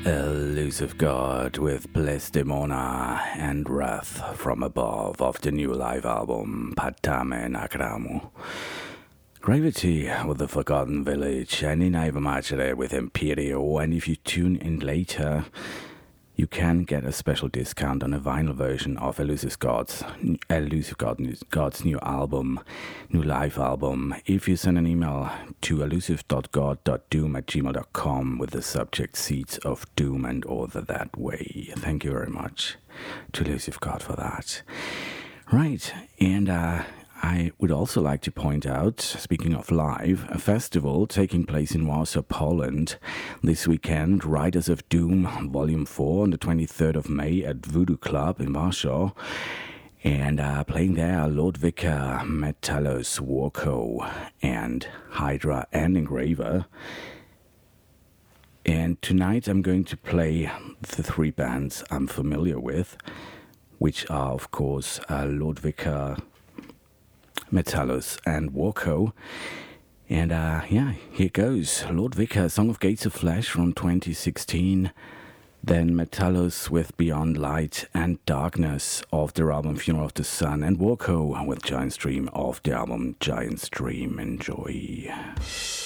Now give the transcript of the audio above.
Elusive God with Bliss Demona and Wrath from Above of the new live album Padame Nakramu. Gravity with The Forgotten Village and Inaiva Macere with Imperio, and if you tune in later, you can get a special discount on a vinyl version of Elusive God's new album, new live album. If you send an email to elusive.god.doom@gmail.com with the subject Seeds of Doom and Order That Way. Thank you very much to Elusive God for that. Right, and I would also like to point out, speaking of live, a festival taking place in Warsaw, Poland this weekend, Riders of Doom Volume 4 on the 23rd of May at Voodoo Club in Warsaw. And playing there, Lord Vicar, Metallos, Warco, and Hydra and Engraver. And tonight I'm going to play the three bands I'm familiar with, which are, of course, Lord Vicar, Metallos and Warco. And here goes. Lord Vicar, Song of Gates of Flesh from 2016. Then Metallos with Beyond Light and Darkness of their album Funeral of the Sun. And Warco with Giant's Dream of the album Giant's Dream. Enjoy.